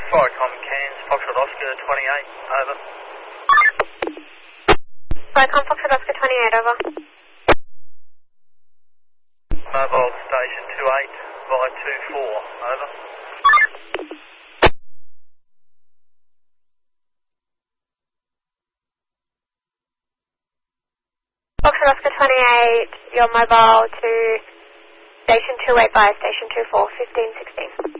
Viacom Cairns, Foxtrot Oscar 28, over. Viacom Foxtrot Oscar 28, over. Mobile Station 28, via 24, over. Foxtrot Oscar 28, your mobile to Station 28 via Station 24, 1516.